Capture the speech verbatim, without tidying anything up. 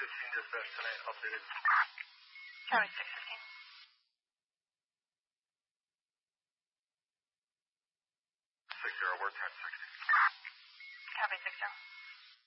fifteen dispatch tonight, updated. Charlie six fifteen. Six zero, we're ten sixty. Copy six zero.